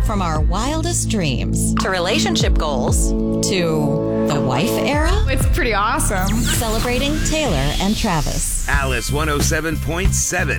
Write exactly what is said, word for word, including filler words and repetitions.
From our wildest dreams To relationship goals. to the wife era, It's pretty awesome. celebrating Taylor and Travis. Alice one oh seven point seven.